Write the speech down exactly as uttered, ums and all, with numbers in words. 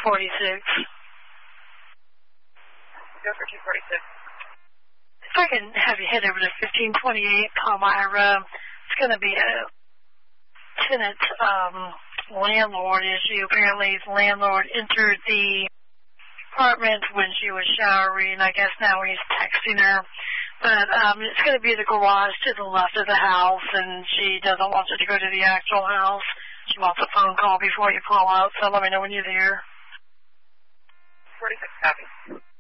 forty-six. Go for two forty-six. If I can have you head over to fifteen twenty-eight Palmyra, it's going to be a tenant um, landlord issue. Apparently the landlord entered the apartment when she was showering. I guess now he's texting her. But um, it's going to be the garage to the left of the house, and she doesn't want you to go to the actual house. She wants a phone call before you pull out, so let me know when you're there. forty-six, copy.